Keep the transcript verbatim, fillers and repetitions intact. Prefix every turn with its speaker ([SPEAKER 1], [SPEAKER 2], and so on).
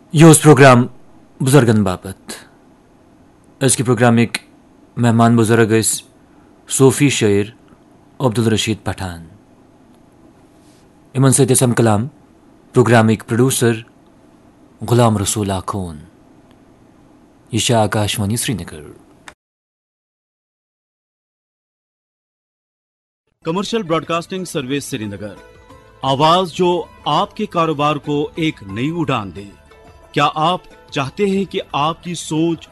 [SPEAKER 1] यो programme बुजुर्गन बाबत इसकी programme एक मेहमान बुजुर्ग इस सूफी शायर अब्दुल रशीद पठान इमन से हम कलाम प्रोग्राम एक प्रोड्यूसर गुलाम रसूल आखून Isha Akashvani Srinagar.
[SPEAKER 2] Commercial broadcasting service Srinagar, आवाज जो आपके कारोबार को एक नई उड़ान दे। क्या आप चाहते हैं कि आपकी सोच